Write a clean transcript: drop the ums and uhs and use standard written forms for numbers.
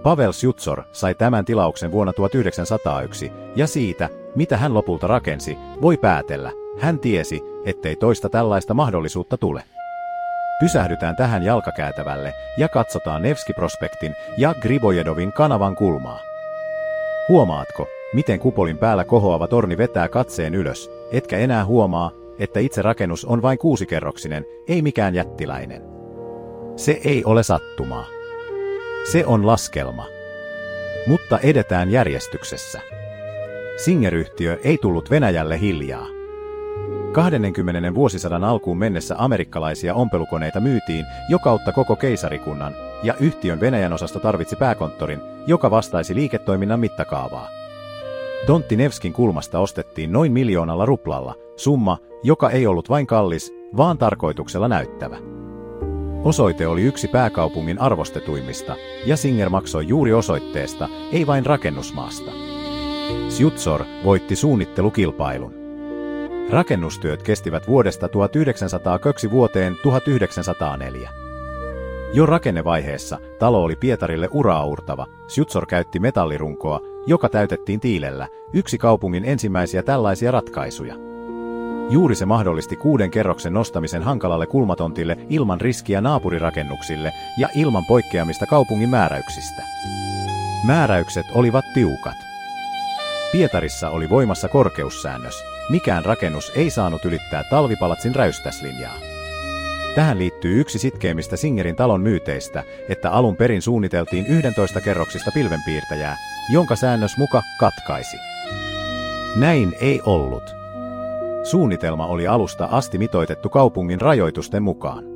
Pavel Sjutsor sai tämän tilauksen vuonna 1901, ja siitä, mitä hän lopulta rakensi, voi päätellä. Hän tiesi, ettei toista tällaista mahdollisuutta tule. Pysähdytään tähän jalkakäytävälle ja katsotaan Nevski-prospektin ja Gribojedovin kanavan kulmaa. Huomaatko, miten kupolin päällä kohoava torni vetää katseen ylös, etkä enää huomaa, että itse rakennus on vain 6-kerroksinen, ei mikään jättiläinen. Se ei ole sattumaa. Se on laskelma. Mutta edetään järjestyksessä. Singer-yhtiö ei tullut Venäjälle hiljaa. 20. vuosisadan alkuun mennessä amerikkalaisia ompelukoneita myytiin jo kautta koko keisarikunnan, ja yhtiön Venäjän osasto tarvitsi pääkonttorin, joka vastaisi liiketoiminnan mittakaavaa. Tontti Nevskin kulmasta ostettiin noin 1 000 000 ruplalla, summa, joka ei ollut vain kallis, vaan tarkoituksella näyttävä. Osoite oli yksi pääkaupungin arvostetuimmista, ja Singer maksoi juuri osoitteesta, ei vain rakennusmaasta. Sjutsor voitti suunnittelukilpailun. Rakennustyöt kestivät vuodesta 1902 vuoteen 1904. Jo rakennevaiheessa talo oli Pietarille uraauurtava. Sjutsor käytti metallirunkoa, joka täytettiin tiilellä, yksi kaupungin ensimmäisiä tällaisia ratkaisuja. Juuri se mahdollisti 6 kerroksen nostamisen hankalalle kulmatontille ilman riskiä naapurirakennuksille ja ilman poikkeamista kaupungin määräyksistä. Määräykset olivat tiukat. Pietarissa oli voimassa korkeussäännös. Mikään rakennus ei saanut ylittää talvipalatsin räystäslinjaa. Tähän liittyy yksi sitkeimmistä Singerin talon myyteistä, että alun perin suunniteltiin 11 kerroksista pilvenpiirtäjää, jonka säännös muka katkaisi. Näin ei ollut. Suunnitelma oli alusta asti mitoitettu kaupungin rajoitusten mukaan.